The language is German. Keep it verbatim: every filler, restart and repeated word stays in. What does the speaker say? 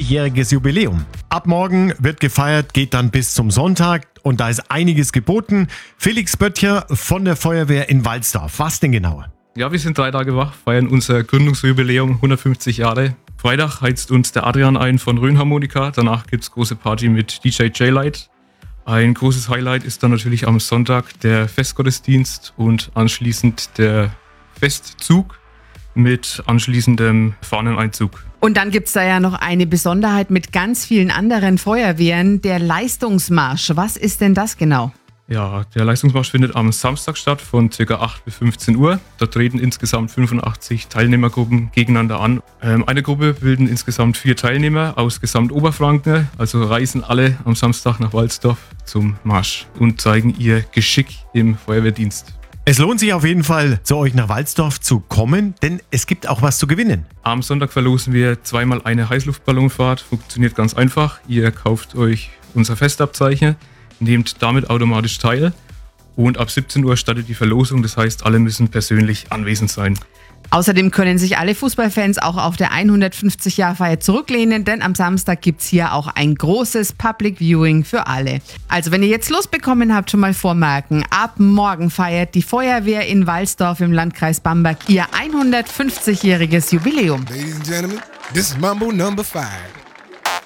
hundertfünfzigjähriges Jubiläum. Ab morgen wird gefeiert, geht dann bis zum Sonntag und da ist einiges geboten. Felix Böttcher von der Feuerwehr in Walsdorf. Was denn genau? Ja, wir sind drei Tage wach, feiern unser Gründungsjubiläum, hundertfünfzig Jahre. Freitag heizt uns der Adrian ein von Rhönharmonika. Danach gibt's große Party mit D J J-Light. Ein großes Highlight ist dann natürlich am Sonntag der Festgottesdienst und anschließend der Festzug mit anschließendem Fahneneinzug. Und dann gibt's da ja noch eine Besonderheit mit ganz vielen anderen Feuerwehren, der Leistungsmarsch. Was ist denn das genau? Ja, der Leistungsmarsch findet am Samstag statt von ca. acht bis fünfzehn Uhr. Da treten insgesamt fünfundachtzig Teilnehmergruppen gegeneinander an. Ähm, eine Gruppe bilden insgesamt vier Teilnehmer aus Gesamt-Oberfranken, also reisen alle am Samstag nach Walsdorf zum Marsch und zeigen ihr Geschick im Feuerwehrdienst. Es lohnt sich auf jeden Fall, zu euch nach Walsdorf zu kommen, denn es gibt auch was zu gewinnen. Am Sonntag verlosen wir zweimal eine Heißluftballonfahrt. Funktioniert ganz einfach. Ihr kauft euch unser Festabzeichen, nehmt damit automatisch teil und ab siebzehn Uhr startet die Verlosung. Das heißt, alle müssen persönlich anwesend sein. Außerdem können sich alle Fußballfans auch auf der hundertfünfzig-Jahr-Feier zurücklehnen, denn am Samstag gibt's hier auch ein großes Public Viewing für alle. Also wenn ihr jetzt Lust bekommen habt, schon mal vormerken, ab morgen feiert die Feuerwehr in Walsdorf im Landkreis Bamberg ihr hundertfünfzigjähriges Jubiläum. Ladies and gentlemen, this is Mambo number five.